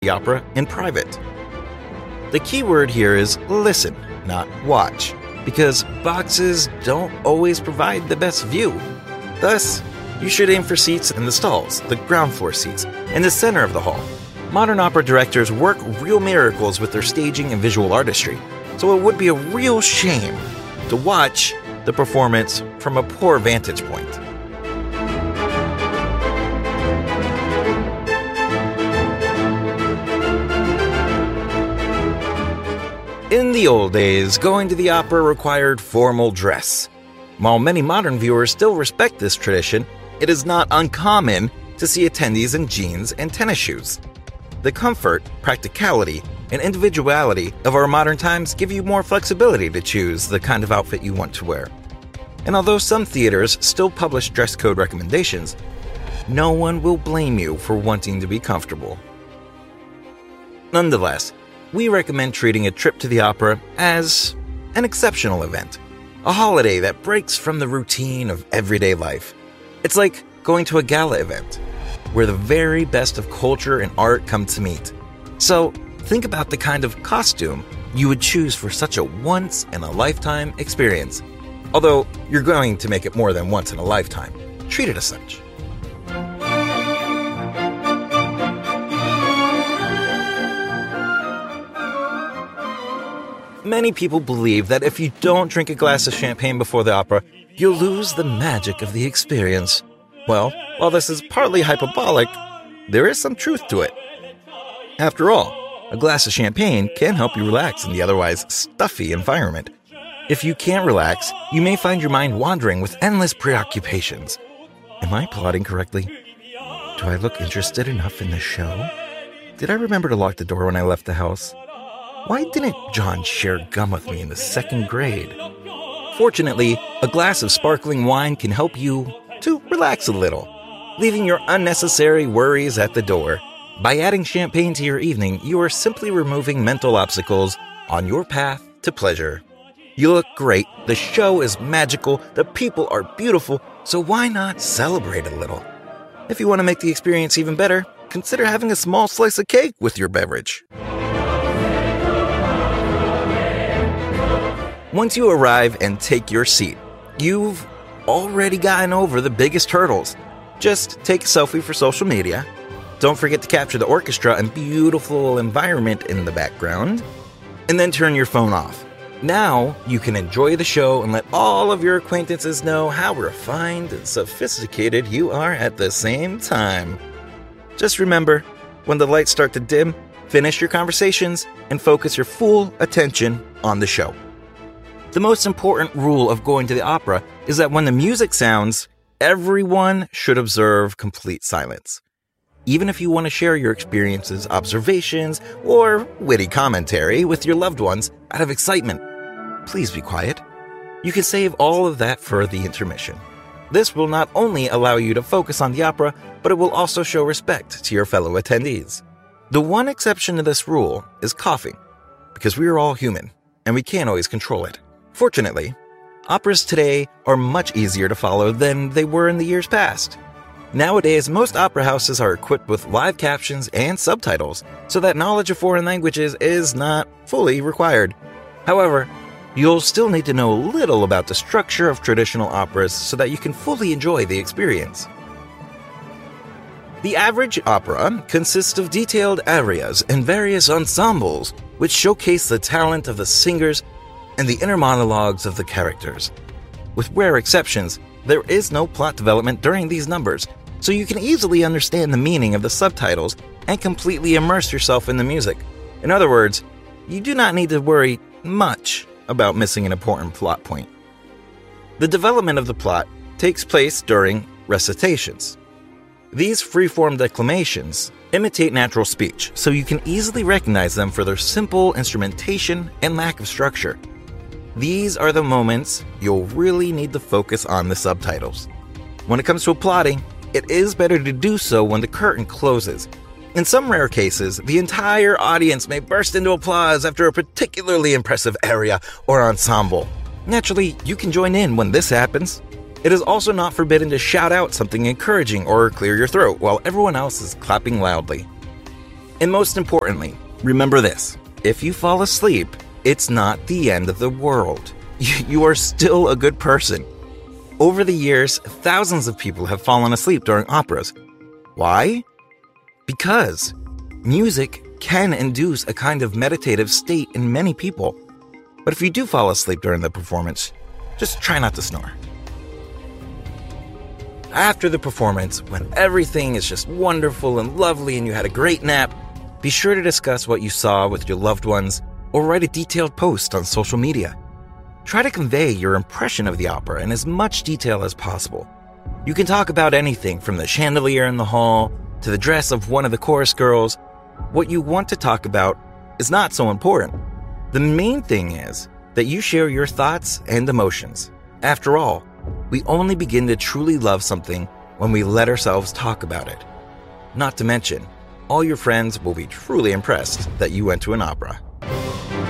the opera in private. The key word here is listen, not watch, because boxes don't always provide the best view. Thus, you should aim for seats in the stalls, the ground floor seats, in the center of the hall. Modern opera directors work real miracles with their staging and visual artistry, so it would be a real shame to watch the performance from a poor vantage point. In the old days, going to the opera required formal dress. While many modern viewers still respect this tradition, it is not uncommon to see attendees in jeans and tennis shoes. The comfort, practicality, and individuality of our modern times give you more flexibility to choose the kind of outfit you want to wear. And although some theaters still publish dress code recommendations, no one will blame you for wanting to be comfortable. Nonetheless, we recommend treating a trip to the opera as an exceptional event, a holiday that breaks from the routine of everyday life. It's like going to a gala event, where the very best of culture and art come to meet. So, think about the kind of costume you would choose for such a once-in-a-lifetime experience. Although, you're going to make it more than once in a lifetime. Treat it as such. Many people believe that if you don't drink a glass of champagne before the opera, you'll lose the magic of the experience. Well, while this is partly hyperbolic, there is some truth to it. After all, a glass of champagne can help you relax in the otherwise stuffy environment. If you can't relax, you may find your mind wandering with endless preoccupations. Am I plotting correctly? Do I look interested enough in the show? Did I remember to lock the door when I left the house? Why didn't John share gum with me in the 2nd grade? Fortunately, a glass of sparkling wine can help you to relax a little, leaving your unnecessary worries at the door. By adding champagne to your evening, you are simply removing mental obstacles on your path to pleasure. You look great, the show is magical, the people are beautiful, so why not celebrate a little? If you want to make the experience even better, consider having a small slice of cake with your beverage. Once you arrive and take your seat, you've already gotten over the biggest hurdles. Just take a selfie for social media. Don't forget to capture the orchestra and beautiful environment in the background. And then turn your phone off. Now you can enjoy the show and let all of your acquaintances know how refined and sophisticated you are at the same time. Just remember, when the lights start to dim, finish your conversations and focus your full attention on the show. The most important rule of going to the opera is that when the music sounds, everyone should observe complete silence. Even if you want to share your experiences, observations, or witty commentary with your loved ones out of excitement, please be quiet. You can save all of that for the intermission. This will not only allow you to focus on the opera, but it will also show respect to your fellow attendees. The one exception to this rule is coughing, because we are all human, and we can't always control it. Fortunately, operas today are much easier to follow than they were in the years past. Nowadays, most opera houses are equipped with live captions and subtitles, so that knowledge of foreign languages is not fully required. However, you'll still need to know a little about the structure of traditional operas so that you can fully enjoy the experience. The average opera consists of detailed arias and various ensembles, which showcase the talent of the singers and the inner monologues of the characters. With rare exceptions, there is no plot development during these numbers, so you can easily understand the meaning of the subtitles and completely immerse yourself in the music. In other words, you do not need to worry much about missing an important plot point. The development of the plot takes place during recitations. These free-form declamations imitate natural speech, so you can easily recognize them for their simple instrumentation and lack of structure. These are the moments you'll really need to focus on the subtitles. When it comes to applauding, it is better to do so when the curtain closes. In some rare cases, the entire audience may burst into applause after a particularly impressive aria or ensemble. Naturally, you can join in when this happens. It is also not forbidden to shout out something encouraging or clear your throat while everyone else is clapping loudly. And most importantly, remember this: if you fall asleep, it's not the end of the world. You are still a good person. Over the years, thousands of people have fallen asleep during operas. Why? Because music can induce a kind of meditative state in many people. But if you do fall asleep during the performance, just try not to snore. After the performance, when everything is just wonderful and lovely and you had a great nap, be sure to discuss what you saw with your loved ones or write a detailed post on social media. Try to convey your impression of the opera in as much detail as possible. You can talk about anything from the chandelier in the hall to the dress of one of the chorus girls. What you want to talk about is not so important. The main thing is that you share your thoughts and emotions. After all, we only begin to truly love something when we let ourselves talk about it. Not to mention, all your friends will be truly impressed that you went to an opera.